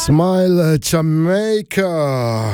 Smile Jamaica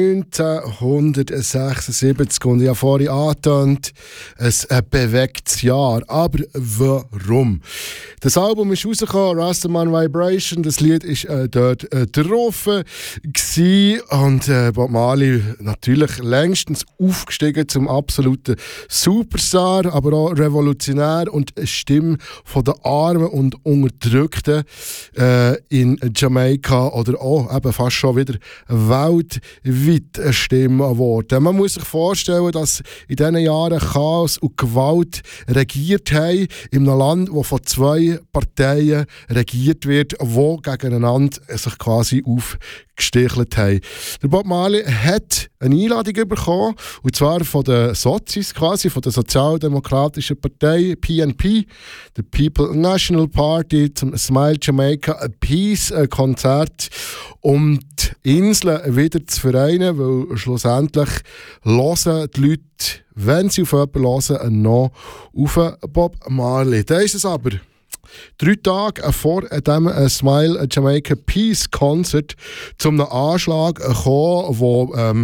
1976 und ich habe vorhin angetönt, ein bewegtes Jahr. Aber warum? Das Album ist rausgekommen, Rastaman Vibration, das Lied war dort drauf und Bob Marley natürlich längstens aufgestiegen zum absoluten Superstar, aber auch revolutionär und eine Stimme von den Armen und Unterdrückten in Jamaika oder auch eben fast schon wieder weltweit eine Stimme geworden. Man muss sich vorstellen, dass in diesen Jahren Chaos und Gewalt regiert haben in einem Land, das von zwei Parteien regiert wird, die gegeneinander sich quasi aufgestichelt haben. Der Bob Marley hat eine Einladung bekommen, und zwar von den Sozis, quasi von der Sozialdemokratischen Partei, PNP, der People National Party, zum Smile Jamaica, ein Peace-Konzert, um die Inseln wieder zu vereinen, weil schlussendlich hören die Leute, wenn sie auf jemanden hören, noch auf Bob Marley. Da ist es aber 3 Tage vor dem Smile Jamaica Peace Concert zum Anschlag gekommen,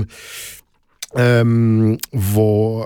wo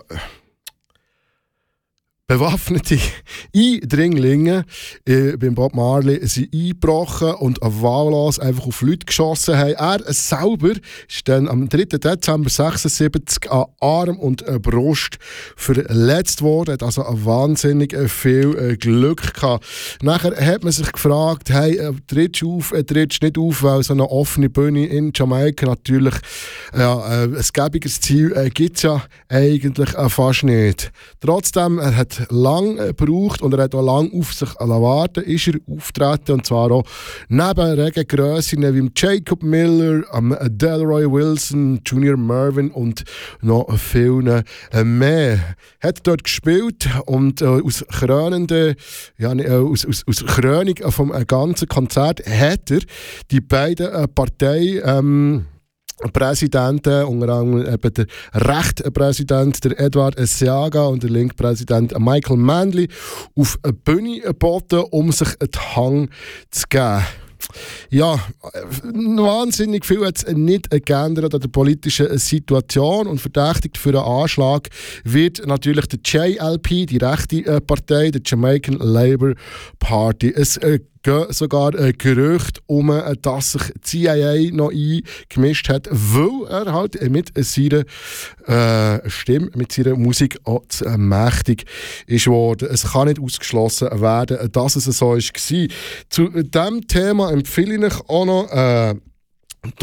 bewaffnete Eindringlinge beim Bob Marley sind eingebrochen und wahllos einfach auf Leute geschossen haben. Er selber ist dann am 3. Dezember 1976 an Arm und Brust verletzt worden, hat also wahnsinnig viel Glück gehabt. Nachher hat man sich gefragt, hey, trittst du auf, trittst du nicht auf, weil so eine offene Bühne in Jamaika natürlich ein gäbiges Ziel gibt es ja eigentlich fast nicht. Trotzdem, er hat lang gebraucht und er hat auch lang auf sich warten, ist er auftreten, und zwar auch neben Regengrössen wie Jacob Miller, Delroy Wilson, Junior Mervyn und noch vielen mehr. Hat dort gespielt und aus krönende, aus Krönung vom ganzen Konzert hat er die beiden Parteien Präsidenten, unter anderem eben der rechte Präsident, der Edward Seaga, und der linke Präsident Michael Manley, auf eine Bühne geboten, um sich einen Hang zu geben. Ja, wahnsinnig viel hat es nicht geändert an der politischen Situation, und verdächtigt für einen Anschlag wird natürlich der JLP, die rechte Partei, der Jamaican Labour Party. Es gehen sogar Gerüchte dass sich die CIA noch eingemischt hat, weil er halt mit seiner Stimme, mit seiner Musik auch mächtig ist worden. Es kann nicht ausgeschlossen werden, dass es so war. Zu diesem Thema empfehle ich auch noch